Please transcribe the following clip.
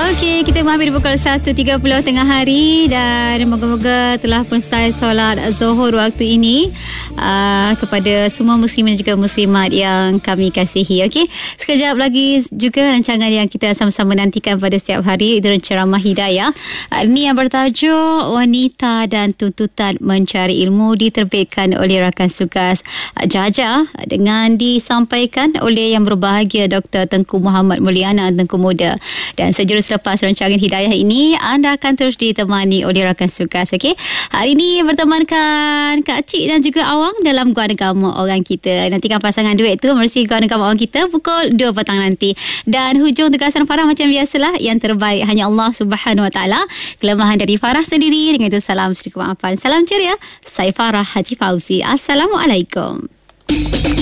Okey, kita menghampiri pukul 1.30 tengah hari dan moga-moga telah selesai solat Zuhur waktu ini. Kepada semua muslimin dan juga muslimat yang kami kasihi. Okey, sekejap lagi juga rancangan yang kita sama-sama nantikan pada setiap hari, itu ceramah hidayah. Ini yang bertajuk Wanita dan Tuntutan Mencari Ilmu, diterbitkan oleh rakan tugas Jajah dengan disampaikan oleh yang berbahagia Dr. Tengku Muhammad Mulyana, Tengku Muda. Dan sejurus lepas rancangan hidayah ini, anda akan terus ditemani oleh rakan tugas. Okey, hari ini bertemankan Kak Cik dan juga Awang dalam Guan Agama Orang Kita. Nantikan pasangan duet tu menerusi Guan Agama Orang Kita pukul 2 petang nanti. Dan hujung tugasan Farah macam biasalah, yang terbaik hanya Allah Subhanahu Wa Taala. Kelemahan dari Farah sendiri, dengan itu salam sedikit maafan. Salam ceria. Saya Farah Haji Fauzi. Assalamualaikum.